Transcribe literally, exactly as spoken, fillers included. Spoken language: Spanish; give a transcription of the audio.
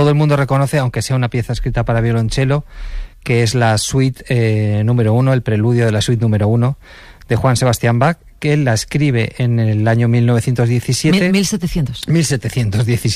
todo el mundo reconoce, aunque sea una pieza escrita para violonchelo, que es la suite eh, número uno, el preludio de la suite número uno de Juan Sebastián Bach, que él la escribe en el año mil novecientos diecisiete. mil setecientos. mil setecientos diecisiete.